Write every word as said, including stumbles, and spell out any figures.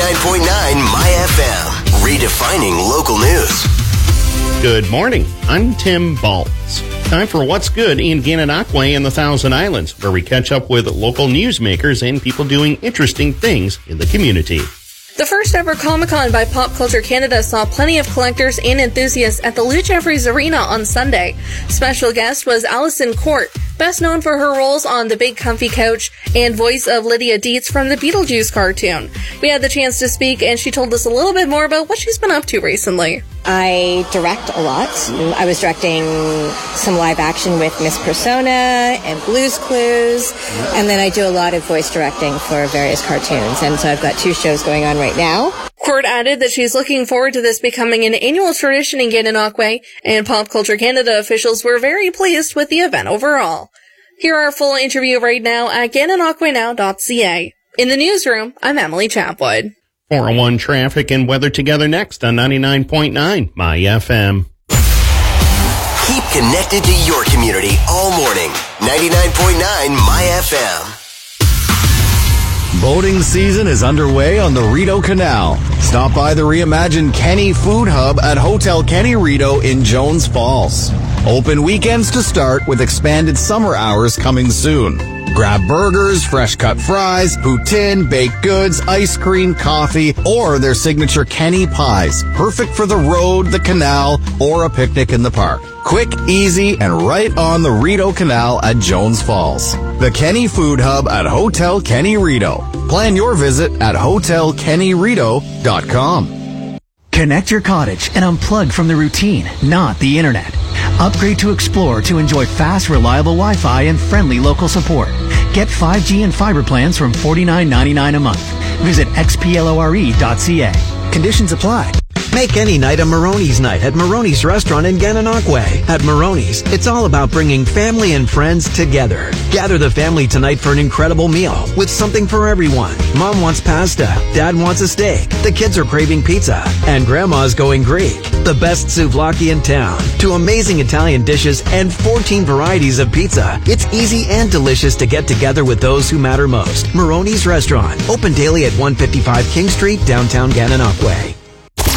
ninety-nine point nine My F M, redefining local news. Good morning. I'm Tim Baltz. Time for What's Good in Gananoque and the Thousand Islands, where we catch up with local newsmakers and people doing interesting things in the community. The first ever Comic-Con by Pop Culture Canada saw plenty of collectors and enthusiasts at the Lou Jeffries Arena on Sunday. Special guest was Allison Court, best known for her roles on The Big Comfy Couch and voice of Lydia Dietz from the Beetlejuice cartoon. We had the chance to speak, and she told us a little bit more about what she's been up to recently. I direct a lot. I was directing some live action with Miss Persona and Blue's Clues, and then I do a lot of voice directing for various cartoons, and so I've got two shows going on right now. Court added that she's looking forward to this becoming an annual tradition in Gananoque, and Pop Culture Canada officials were very pleased with the event overall. Hear our full interview right now at gananoque now dot c a. In the newsroom, I'm Emily Chapwood. four oh one traffic and weather together next on ninety-nine point nine My F M. Keep connected to your community all morning. ninety-nine point nine My F M. Boating season is underway on the Rideau Canal. Stop by the reimagined Kenny Food Hub at Hotel Kenny Rideau in Jones Falls. Open weekends to start with expanded summer hours coming soon. Grab burgers, fresh cut fries, poutine, baked goods, ice cream, coffee, or their signature Kenny pies. Perfect for the road, the canal, or a picnic in the park. Quick, easy, and right on the Rideau Canal at Jones Falls. The Kenny Food Hub at Hotel Kenny Rideau. Plan your visit at hotel kenny rideau dot com. Connect your cottage and unplug from the routine, not the internet. Upgrade to Explore to enjoy fast, reliable Wi-Fi and friendly local support. Get five G and fiber plans from forty-nine ninety-nine a month. Visit x p lore dot c a. Conditions apply. Make any night a Maroney's night at Maroney's Restaurant in Gananoque. At Maroney's, it's all about bringing family and friends together. Gather the family tonight for an incredible meal with something for everyone. Mom wants pasta, Dad wants a steak, the kids are craving pizza, and Grandma's going Greek. The best souvlaki in town, two amazing Italian dishes, and fourteen varieties of pizza. It's easy and delicious to get together with those who matter most. Maroney's Restaurant, open daily at one fifty-five King Street, downtown Gananoque.